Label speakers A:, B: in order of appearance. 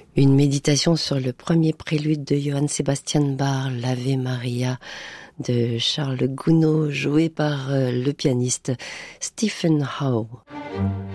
A: Une méditation sur le premier prélude de Johann Sebastian Bach, l'Ave Maria de Charles Gounod, joué par le pianiste Stephen Howe.